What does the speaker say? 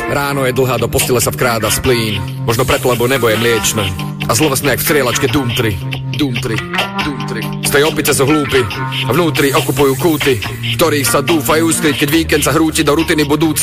Ráno je dlhá, do postele sa vkráda splín. Možno preto, lebo nebo je mliečne. A zlovesne jak v strieľačke Doom 3. Doom 3, Doom 3. Z tej opice sú hlúpi a vnútri okupujú kúty, v ktorých sa dúfajú skryť, keď víkend sa hrúti do rutiny budúci.